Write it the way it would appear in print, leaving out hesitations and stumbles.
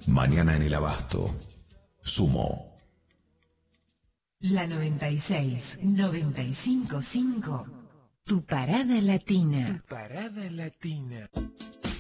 Mañana en el Abasto. Sumo. La 96, 95.5. Tu parada latina. Tu parada latina.